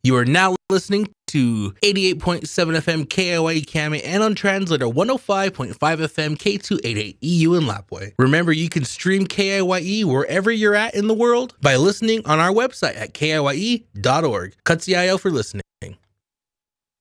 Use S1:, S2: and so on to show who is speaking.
S1: You are now listening to 88.7 FM KIYE Kame and on translator 105.5 FM K288 EU in Lapwai. Remember, you can stream KIYE wherever you're at in the world by listening on our website at KIYE.org. Katsiayo for listening.